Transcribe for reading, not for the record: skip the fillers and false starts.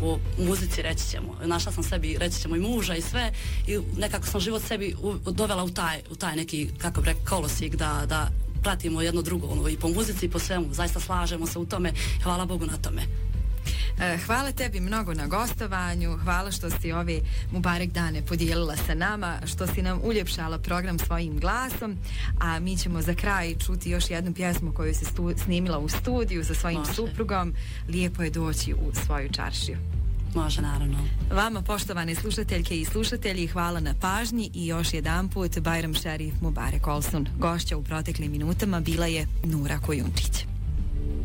po muzici, reći ćemo. Našla sam sebi, reći ćemo, i muža i sve, i nekako sam život sebi dovela u taj neki, kako bi rekao, kolosijek da pratimo jedno drugo, i po muzici i po svemu. Zaista slažemo se u tome. Hvala Bogu na tome. Hvala tebi mnogo na gostovanju, hvala što si ove Mubarek dane podijelila sa nama, što si nam uljepšala program svojim glasom, a mi ćemo za kraj čuti još jednu pjesmu koju si snimila u studiju sa svojim suprugom. Lijepo je doći u svoju čaršiju. Može, naravno. Vama, poštovane slušateljke i slušatelji, hvala na pažnji i još jedanput Bajram Šerif Mubarek Olsun. Gošća u proteklim minutama bila je Nura Kojundžić.